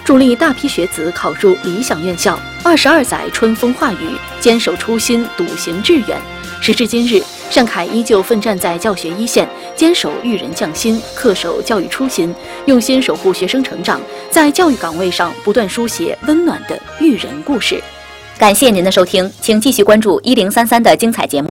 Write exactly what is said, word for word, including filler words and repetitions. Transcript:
助力大批学子考入理想院校。二十二载春风化雨，坚守初心，笃行致远。时至今日，盛凯依旧奋战在教学一线，坚守育人匠心，恪守教育初心，用心守护学生成长，在教育岗位上不断书写温暖的育人故事。 感谢您的收听，请继续关注一零三三的精彩节目。